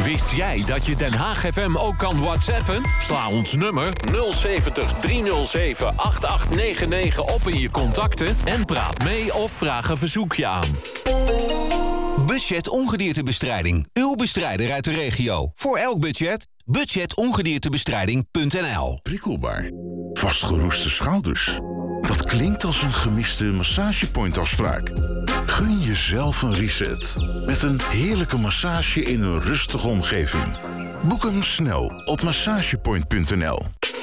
Wist jij dat je Den Haag FM ook kan whatsappen? Sla ons nummer 070 307 8899 op in je contacten... en praat mee of vraag een verzoekje aan. Budget Ongediertebestrijding. Uw bestrijder uit de regio. Voor elk budget. Budgetongediertebestrijding.nl. Prikkelbaar. Vastgeroeste schouders. Dat klinkt als een gemiste massagepointafspraak. Gun jezelf een reset. Met een heerlijke massage in een rustige omgeving. Boek hem snel op massagepoint.nl.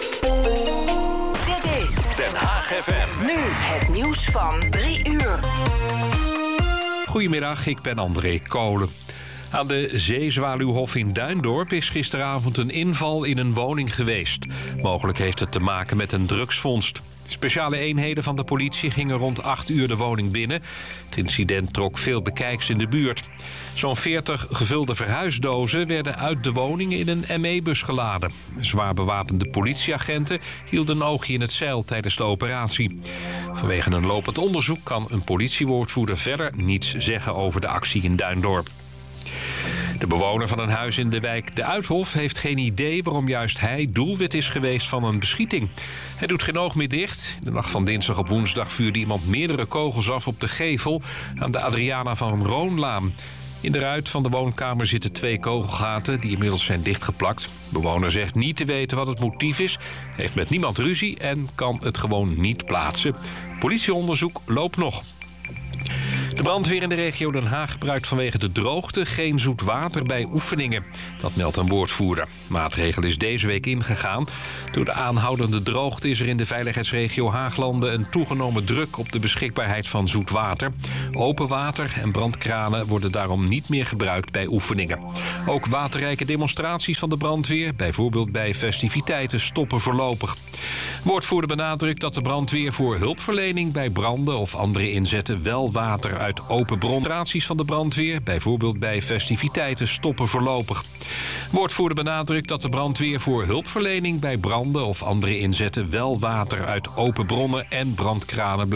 Dit is Den Haag FM. nu het nieuws van 3 uur. Goedemiddag, ik ben André Kolen. Aan de Zeezwaluwhof in Duindorp is gisteravond een inval in een woning geweest. Mogelijk heeft het te maken met een drugsvondst. Speciale eenheden van de politie gingen rond 8 uur de woning binnen. Het incident trok veel bekijks in de buurt. Zo'n 40 gevulde verhuisdozen werden uit de woning in een ME-bus geladen. Zwaar bewapende politieagenten hielden een oogje in het zeil tijdens de operatie. Vanwege een lopend onderzoek kan een politiewoordvoerder verder niets zeggen over de actie in Duindorp. De bewoner van een huis in de wijk De Uithof heeft geen idee waarom juist hij doelwit is geweest van een beschieting. Hij doet geen oog meer dicht. In de nacht van dinsdag op woensdag vuurde iemand meerdere kogels af op de gevel aan de Adriana van Roonlaan. In de ruit van de woonkamer zitten 2 kogelgaten die inmiddels zijn dichtgeplakt. De bewoner zegt niet te weten wat het motief is, heeft met niemand ruzie en kan het gewoon niet plaatsen. Politieonderzoek loopt nog. De brandweer in de regio Den Haag gebruikt vanwege de droogte geen zoet water bij oefeningen. Dat meldt een woordvoerder. De maatregel is deze week ingegaan. Door de aanhoudende droogte is er in de veiligheidsregio Haaglanden een toegenomen druk op de beschikbaarheid van zoet water. Open water en brandkranen worden daarom niet meer gebruikt bij oefeningen. Ook waterrijke demonstraties van de brandweer, bijvoorbeeld bij festiviteiten, stoppen voorlopig. Woordvoerder benadrukt dat de brandweer voor hulpverlening bij branden of andere inzetten wel water uit open bron. Demonstraties van de brandweer, bijvoorbeeld bij festiviteiten, stoppen voorlopig. Woordvoerder benadrukt dat de brandweer voor hulpverlening bij branden of andere inzetten wel water uit open bronnen en brandkranen